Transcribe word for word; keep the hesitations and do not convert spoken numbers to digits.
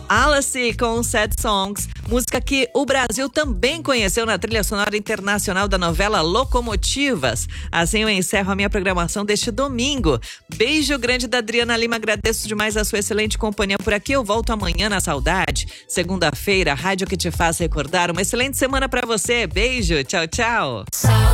Alice com Sad Songs, música que o Brasil também conheceu na trilha sonora internacional da novela Locomotivas. Assim eu encerro a minha programação deste domingo. Beijo grande da Adriana Lima, agradeço demais a sua excelente companhia por aqui. Eu volto amanhã na saudade. Segunda-feira, rádio que te faz recordar. Uma excelente semana pra você. Beijo, tchau, tchau.